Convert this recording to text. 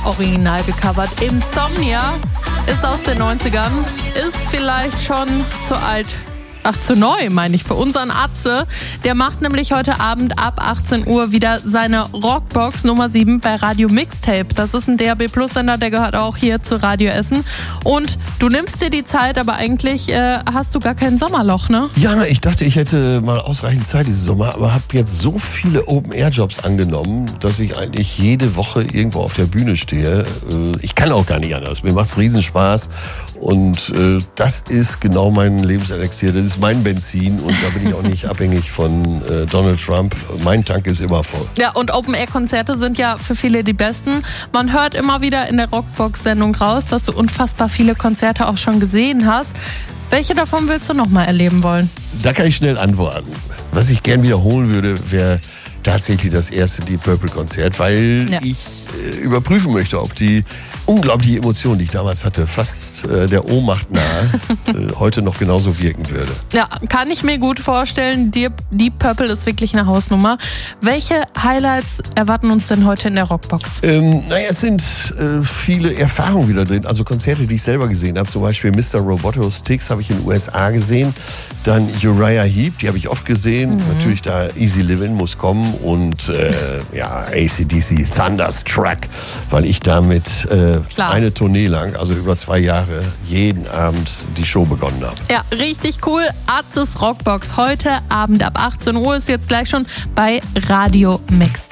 original gecovert. Insomnia ist aus den 90ern, ist vielleicht schon zu alt. Zu neu, meine ich, für unseren Atze. Der macht nämlich heute Abend ab 18 Uhr wieder seine Rockbox Nummer 7 bei Radio Mixtape. Das ist ein DAB Plus Sender, der gehört auch hier zu Radio Essen. Und du nimmst dir die Zeit, aber eigentlich hast du gar kein Sommerloch, ne? Ja, ich dachte, ich hätte mal ausreichend Zeit diesen Sommer, aber habe jetzt so viele Open-Air-Jobs angenommen, dass ich eigentlich jede Woche irgendwo auf der Bühne stehe. Ich kann auch gar nicht anders. Mir macht's Riesenspaß und das ist genau mein Lebenselixier. Das ist mein Benzin und da bin ich auch nicht abhängig von Donald Trump. Mein Tank ist immer voll. Ja, und Open-Air-Konzerte sind ja für viele die besten. Man hört immer wieder in der Rockbox-Sendung raus, dass du unfassbar viele Konzerte auch schon gesehen hast. Welche davon willst du nochmal erleben wollen? Da kann ich schnell antworten. Was ich gern wiederholen würde, wäre tatsächlich das erste Deep Purple Konzert, weil ich überprüfen möchte, ob die unglaubliche Emotion, die ich damals hatte, fast der Ohnmacht nahe, heute noch genauso wirken würde. Ja, kann ich mir gut vorstellen. Deep Purple ist wirklich eine Hausnummer. Welche Highlights erwarten uns denn heute in der Rockbox? Es sind viele Erfahrungen wieder drin. Also Konzerte, die ich selber gesehen habe. Zum Beispiel Mr. Roboto Sticks habe ich in den USA gesehen. Dann Uriah Heep, die habe ich oft gesehen. Natürlich da Easy Livin' muss kommen. Und AC/DC Thunderstruck, weil ich damit eine Tournee lang, also über 2 Jahre, jeden Abend die Show begonnen habe. Ja, richtig cool. Atzes Rockbox heute Abend ab 18 Uhr ist jetzt gleich schon bei Radio Mixtape.